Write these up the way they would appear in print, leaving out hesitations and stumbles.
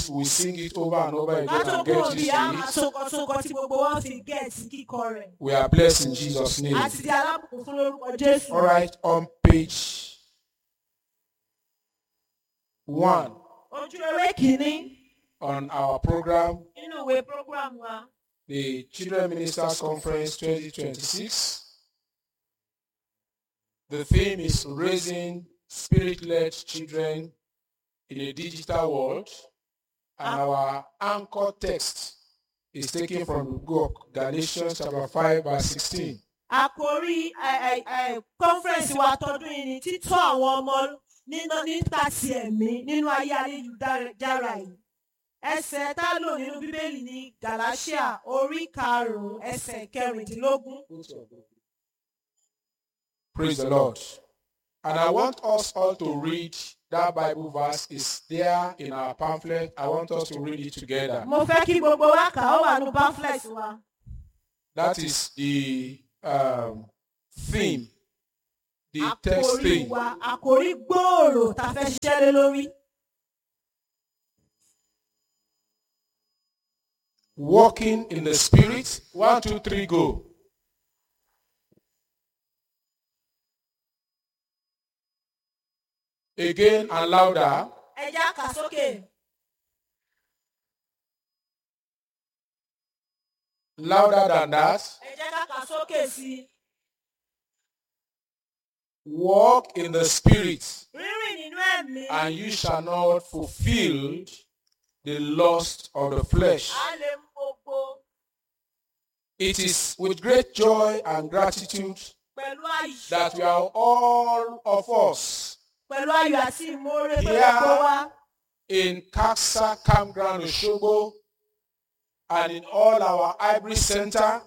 this, we sing it over and over again and get used to it. We are blessed in Jesus' name. All right, on page 1 on our program, the Children Ministers Conference 2026. The theme is Raising Spirit-Led Children in a Digital World, and our anchor text is taken from the book Galatians chapter 5 verse 16. Àkòrí conference wa tọdún yìí ni títọ́ àwọn ọmọ nípa ti ẹ̀mí nínú ayé ayélujára yìí. Ẹsẹ̀ tá lò nínú Bíbélì ní Galatia orí 5 ẹsẹ̀ 16. Praise the Lord. And I want us all to read that Bible verse. Is there in our pamphlet. I want us to read it together. Mo fẹ́ kí gbogbo wa kà ó wà nínú pamphlet wa. That is the theme, the text theme. Àkòrí gbòòrò tá fẹ́ ṣiṣẹ́ lé lórí. Walking in the Spirit. 1, 2, 3, go. Again and louder. Ẹ jẹ́ ká sókè. Louder than that. Ẹ jẹ́ ká sókè sí. Walk in the Spirit, Rírìn nínú ẹ̀mí. and you shall not fulfill the lust of the flesh. A lè mú gbogbo It is with great joy and gratitude pẹ̀lú ayọ̀. that we are all of us Pẹ̀lú ayọ̀ àti ìmoore pẹ̀lú Here. gbogbo wa. in Kaksa Campground Osogbo and in all our Ivory Center,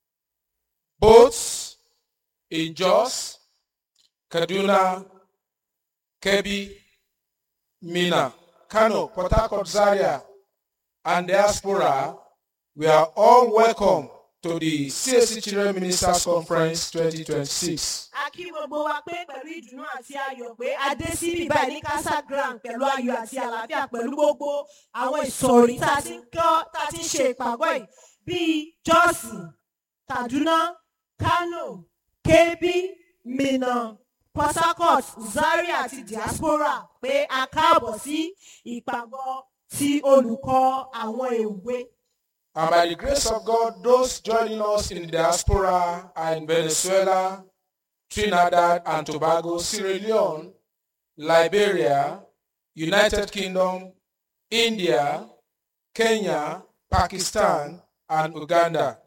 both in Jos, Kaduna, Kebbi, Mina, Kano, Port Harcourt, Zaria, and diaspora. We are all welcome to the CAC Children Ministers Conference 2026. A kí gbogbo wa pé pẹ̀lú ìdùnnú àti ayọ̀ pé a dé síbí báyìí ní Casa Grande pẹ̀lú ayọ̀ àti àlàáfíà pẹ̀lú gbogbo àwọn ìsọ̀rí tá a ti ń ṣe ìpàgọ́ yìí bíi Jos, Kaduna, Kano, Kebbi, Minna, Port Harcourt, Zaria àti diaspora pé a káàbọ̀ sí ìpàgọ́ ti olùkọ́ àwọn èwe. And by the grace of God, those joining us in the diaspora are in Venezuela, Trinidad and Tobago, Sierra Leone, Liberia, United Kingdom, India, Kenya, Pakistan, and Uganda.